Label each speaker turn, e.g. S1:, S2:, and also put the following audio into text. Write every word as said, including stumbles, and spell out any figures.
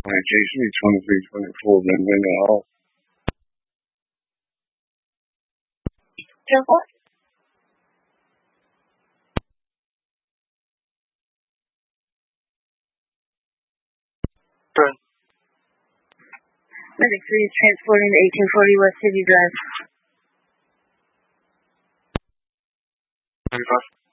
S1: J C twenty-three twenty-four, then bring it out.
S2: Careful.
S3: Turn.
S2: Medic three is transporting to eighteen forty West City Drive.
S3: thirty-five.